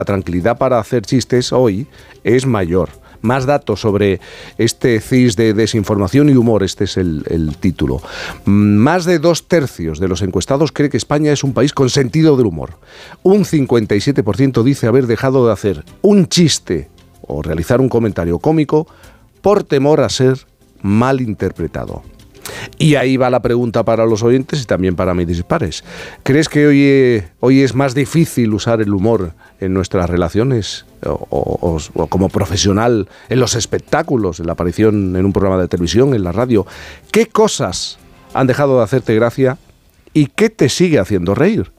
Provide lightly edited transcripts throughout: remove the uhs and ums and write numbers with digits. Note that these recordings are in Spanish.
La tranquilidad para hacer chistes hoy es mayor. Más datos sobre este CIS de desinformación y humor, este es el título. Más de 2/3 de los encuestados cree que España es un país con sentido del humor. Un 57% dice haber dejado de hacer un chiste o realizar un comentario cómico por temor a ser mal interpretado. Y ahí va la pregunta para los oyentes y también para mis dispares. ¿Crees que hoy es más difícil usar el humor en nuestras relaciones o como profesional en los espectáculos, en la aparición en un programa de televisión, en la radio? ¿Qué cosas han dejado de hacerte gracia y qué te sigue haciendo reír?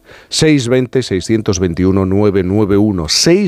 620-621-991,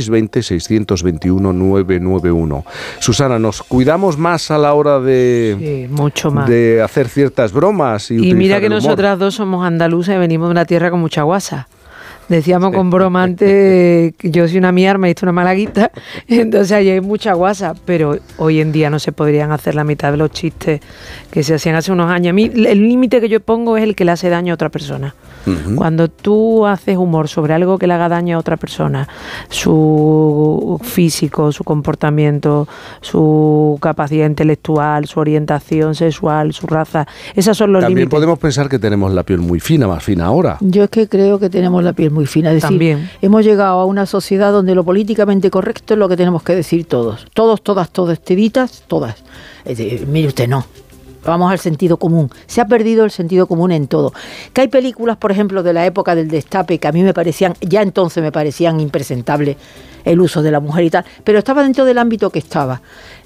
620-621-991. Susana, ¿nos cuidamos más a la hora de, sí, mucho más, de hacer ciertas bromas? Y mira que nosotras dos somos andaluzas y venimos de una tierra con mucha guasa. Decíamos sí, con broma antes que yo soy una mierda, me hice una malaguita, entonces ahí hay mucha guasa, pero hoy en día no se podrían hacer la mitad de los chistes que se hacían hace unos años. A mí el límite que yo pongo es el que le hace daño a otra persona. Uh-huh. Cuando tú haces humor sobre algo que le haga daño a otra persona, su físico, su comportamiento, su capacidad intelectual, su orientación sexual, su raza, esos son los límites. También podemos pensar que tenemos la piel muy fina, más fina ahora. Yo es que creo que tenemos la piel muy fina, es decir, también hemos llegado a una sociedad donde lo políticamente correcto es lo que tenemos que decir todos, todas, toditas, todas. Mire usted, no. Vamos al sentido común. Se ha perdido el sentido común en todo. Que hay películas, por ejemplo, de la época del Destape, que a mí ya entonces me parecían impresentables el uso de la mujer y tal, pero estaba dentro del ámbito que estaba.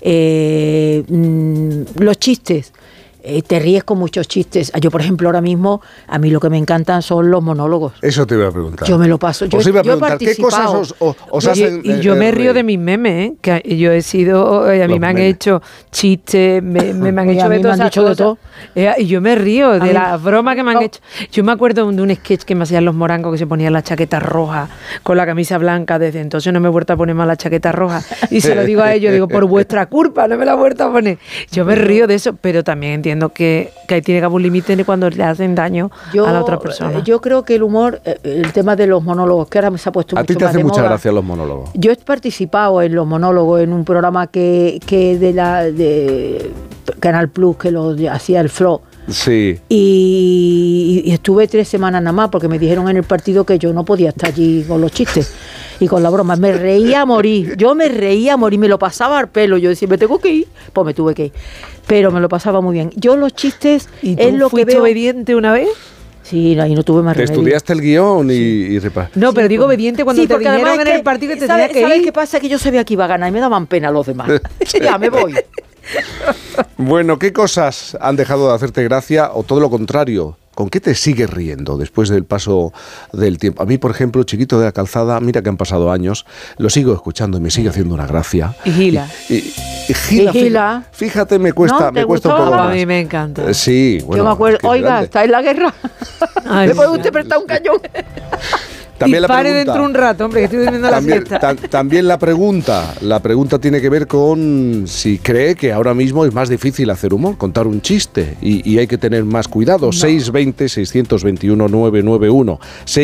Los chistes. Te ríes con muchos chistes. Yo, por ejemplo, ahora mismo, a mí lo que me encantan son los monólogos. Eso te iba a preguntar. Yo me lo paso. Yo iba a preguntar, ¿qué cosas os hacen y yo me río de mis memes, que yo he sido... a mí me han hecho chistes, me han hecho de todo. Y yo me río de las bromas que me han hecho. Yo me acuerdo de un sketch que me hacían los morangos, que se ponían la chaqueta roja con la camisa blanca. Desde entonces no me he vuelto a poner más la chaqueta roja. Y se lo digo a ellos, digo, por vuestra culpa, no me la he vuelto a poner. Yo me río de eso, pero también entiendo que ahí tiene que haber un límite cuando le hacen daño a la otra persona. Yo creo que el humor, el tema de los monólogos, que ahora se ha puesto mucho más de moda. ¿A ti te hacen mucha gracia los monólogos? Yo he participado en los monólogos en un programa que de Canal Plus, que lo hacía el Flo. Sí. Y estuve 3 semanas nada más, porque me dijeron en el partido que yo no podía estar allí con los chistes y con la broma. Me reía a morir. Yo me reía a morir, me lo pasaba al pelo. Yo decía, me tengo que ir. Pues me tuve que ir. Pero me lo pasaba muy bien. Yo los chistes es lo que veo. ¿Obediente una vez? Sí, ahí no tuve más remedio. ¿Te estudiaste el guión y repasas? No, pero digo obediente cuando te dijeron en el partido que te tenías que ir. ¿Sabes qué pasa? Que yo sabía que iba a ganar y me daban pena los demás. Ya, me voy. Bueno, ¿qué cosas han dejado de hacerte gracia o todo lo contrario? ¿Con qué te sigues riendo después del paso del tiempo? A mí, por ejemplo, Chiquito de la Calzada, mira que han pasado años, lo sigo escuchando y me sigue haciendo una gracia. Y Gila. Y Gila. Fíjate, me cuesta un poco más. A mí me encanta. Sí, bueno. Yo me acuerdo, oiga, está en la guerra. ¿Le puede usted prestar un cañón? También y pare dentro un rato, hombre, que estoy durmiendo la siesta. También la pregunta tiene que ver con si cree que ahora mismo es más difícil hacer humor, contar un chiste, y hay que tener más cuidado. No. 620-621-991,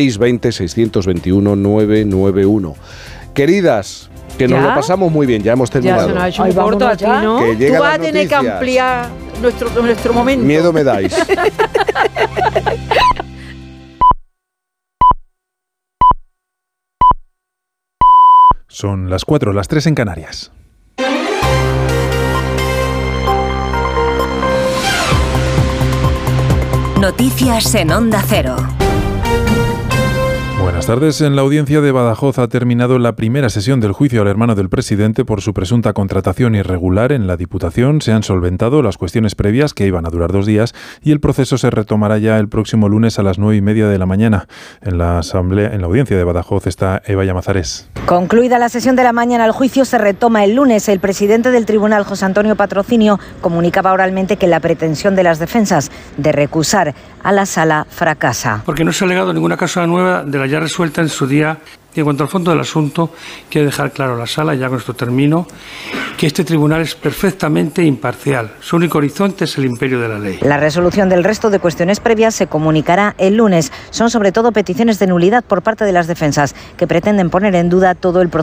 620-621-991. Queridas, que nos lo pasamos muy bien, ya hemos terminado. Ya se nos ha hecho un corto a ti, ¿no? Tú vas a tener que ampliar nuestro momento. Miedo me dais. Son las 4, las 3 en Canarias. Noticias en Onda Cero. Buenas tardes. En la audiencia de Badajoz ha terminado la primera sesión del juicio al hermano del presidente por su presunta contratación irregular en la Diputación. Se han solventado las cuestiones previas, que iban a durar 2 días, y el proceso se retomará ya el próximo lunes a las 9:30 de la mañana. En la audiencia de Badajoz está Eva Llamazares. Concluida la sesión de la mañana, el juicio se retoma el lunes. El presidente del tribunal, José Antonio Patrocinio, comunicaba oralmente que la pretensión de las defensas de recusar a la sala fracasa. Porque no se ha alegado ninguna causa nueva de la ya resuelta en su día Y en cuanto al fondo del asunto, quiero dejar claro a la Sala, ya con esto termino, que este tribunal es perfectamente imparcial. Su único horizonte es el imperio de la ley. La resolución del resto de cuestiones previas se comunicará el lunes. Son sobre todo peticiones de nulidad por parte de las defensas, que pretenden poner en duda todo el proceso